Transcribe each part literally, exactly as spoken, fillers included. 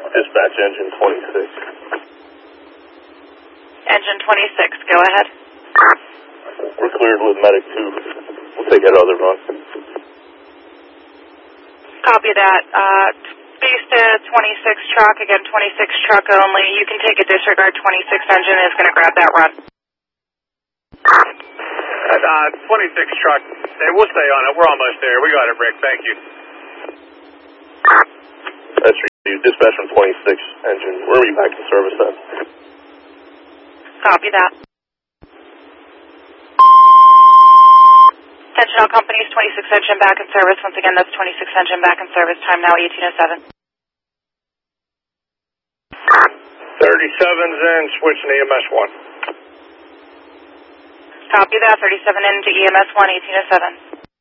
Dispatch, engine twenty-six. Engine twenty-six, go ahead. We're cleared with medic two. We'll take that other run. Copy that. Uh, base to twenty-six truck, again twenty-six truck only. You can take a disregard, twenty-six engine is going to grab that run. Uh, twenty-six truck, hey, we'll stay on it. We're almost there. We got it, Rick. Thank you. That's you. Dispatch from twenty-six engine. Where are we back in service then? Copy that. Attention all companies, twenty-six engine back in service. Once again, that's twenty-six engine back in service. Time now eighteen oh seven. thirty-seven's in, switching to E M S one. Copy that, thirty-seven into E M S one, eighteen oh seven.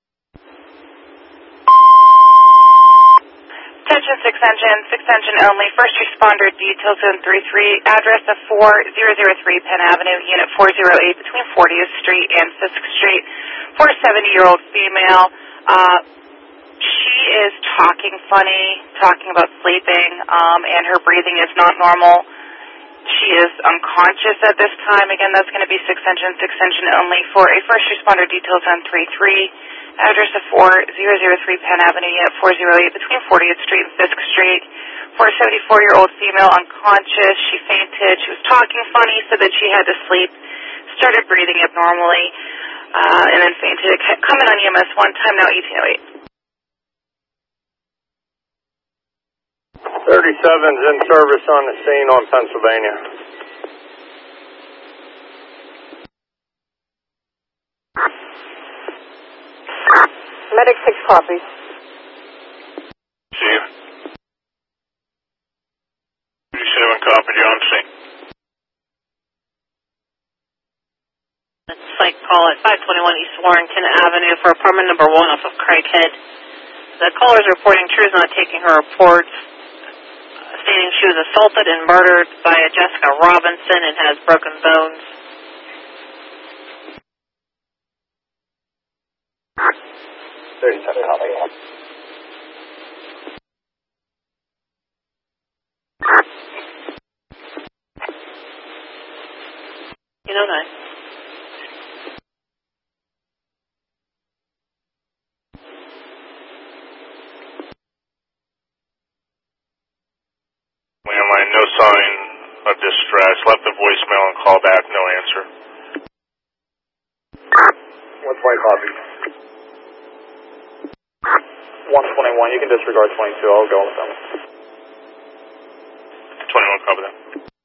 Attention six engine, six engine only, first responder detail zone three three, address of four thousand three Penn Avenue, unit four oh eight between fortieth Street and Fisk Street, for a seventy-year-old female. Uh, she is talking funny, talking about sleeping, um, and her breathing is not normal. She is unconscious at this time. Again, that's going to be six engine, six engine only for a first responder details on three three, address of four thousand three Penn Avenue, unit four oh eight between fortieth Street and Fisk Street, for a seventy-four-year-old female unconscious. She fainted. She was talking funny, said that she had to sleep, started breathing abnormally, uh, and then fainted. Coming on E M S one, time now eighteen oh eight. thirty-seven's in service on the scene on Pennsylvania. Medic six copies. See you. thirty-seven copied, you're on scene. Site call at five twenty-one East Warrington Avenue for apartment number one off of Craighead. The caller is reporting True is not taking her reports, stating she was assaulted and murdered by a Jessica Robinson and has broken bones. thirty-seven copy. You know that. Landline, no sign of distress. Left a voicemail and call back, no answer. One twenty copy. one twenty-one, you can disregard twenty-two, I'll go with them. twenty-one, copy that.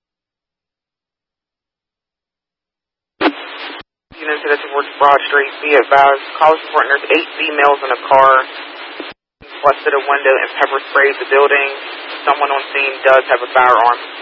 Units headed towards Broad Street, be advised, call support, there's eight females in a car, busted a window and pepper sprayed the building. Someone on scene does have a firearm.